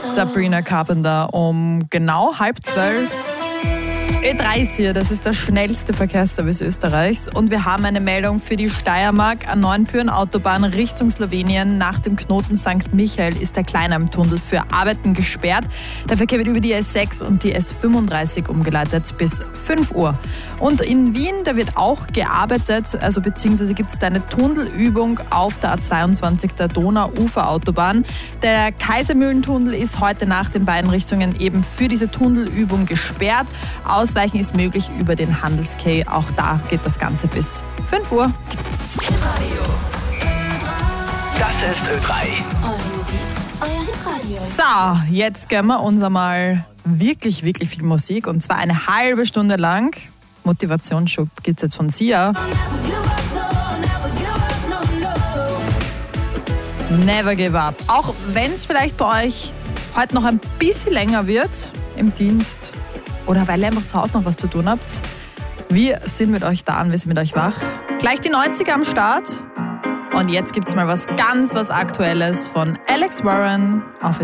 Sabrina Carpenter um genau 11:30. Ö3 ist hier, das ist der schnellste Verkehrsservice Österreichs und wir haben eine Meldung für die Steiermark. A9-Pyren-Autobahn Richtung Slowenien nach dem Knoten St. Michael ist der Kleinalm-Tunnel für Arbeiten gesperrt. Der Verkehr wird über die S6 und die S35 umgeleitet bis 5 Uhr. Und in Wien, da wird auch gearbeitet, also beziehungsweise gibt es da eine Tunnelübung auf der A22 der Donau-Ufer-Autobahn. Der Kaisermühlentunnel ist heute nach den beiden Richtungen eben für diese Tunnelübung gesperrt. Ausweichen ist möglich über den Handelskay. Auch da geht das Ganze bis 5 Uhr. Das ist Ö3. Euer Hitradio. So, jetzt gönnen wir uns einmal wirklich, wirklich viel Musik. Und zwar eine halbe Stunde lang. Motivationsschub gibt es jetzt von Sia. Never give up. Auch wenn es vielleicht bei euch heute noch ein bisschen länger wird im Dienst oder weil ihr einfach zu Hause noch was zu tun habt. Wir sind mit euch da und wir sind mit euch wach. Gleich die 90er am Start. Und jetzt gibt's mal was Aktuelles von Alex Warren auf